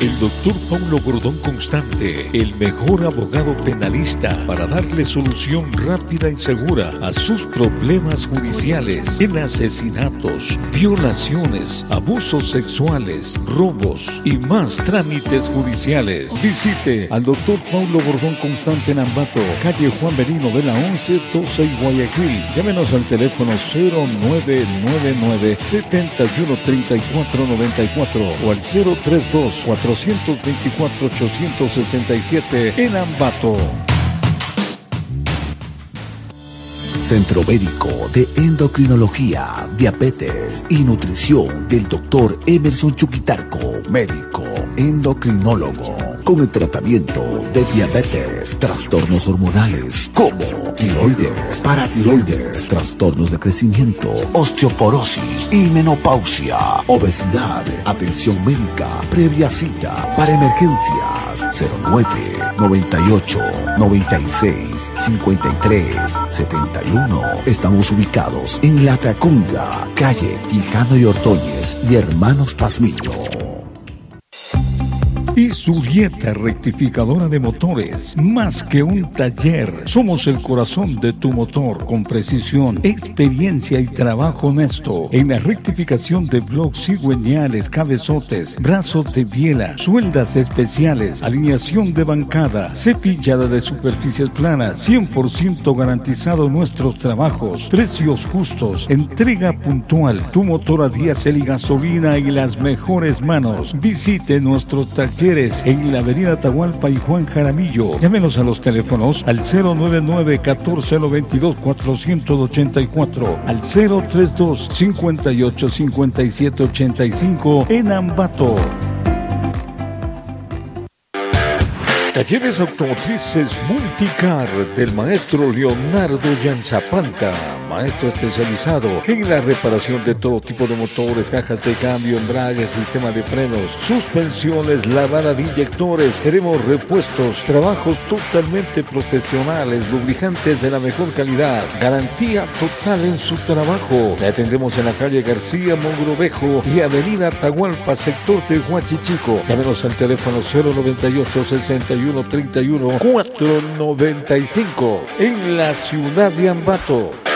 El doctor Paulo Gordón Constante, el mejor abogado penalista para darle solución rápida y segura a sus problemas judiciales en asesinatos, violaciones, abusos sexuales, robos y más trámites judiciales. Visite al doctor Paulo Gordón Constante en Ambato, calle Juan Merino de la 1112 y Guayaquil. Llámenos al teléfono 0999-713494 o al 032-424-867 en Ambato. Centro Médico de Endocrinología, Diabetes y Nutrición del Dr. Emerson Chuquitarco, médico endocrinólogo, con el tratamiento de diabetes, trastornos hormonales como tiroides, paratiroides, trastornos de crecimiento, osteoporosis y menopausia, obesidad, atención médica, previa cita para emergencias 09 98 96 53 71. Estamos ubicados en La Tacunga, calle Quijano y Ordóñez y Hermanos Pazmiño. Y Surieta Rectificadora de Motores, más que un taller, somos el corazón de tu motor, con precisión, experiencia y trabajo honesto, en la rectificación de bloques cigüeñales, cabezotes, brazos de biela, sueldas especiales, alineación de bancada, cepillada de superficies planas, 100% garantizado nuestros trabajos, precios justos, entrega puntual, tu motor a diésel y gasolina y las mejores manos. Visite nuestros talleres en la avenida Atahualpa y Juan Jaramillo. Llámenos a los teléfonos al 099-1492-484, al 032-585785 en Ambato. Talleres Automotrices Multicar del maestro Leonardo Yanzapanta, maestro especializado en la reparación de todo tipo de motores, cajas de cambio, embragues, sistema de frenos, suspensiones, lavada de inyectores. Queremos repuestos, trabajos totalmente profesionales, lubricantes de la mejor calidad, garantía total en su trabajo. Le atendemos en la calle García Mogrovejo y avenida Atahualpa, sector de Huachichico. Llámenos al teléfono 098 61 31 495 en la ciudad de Ambato.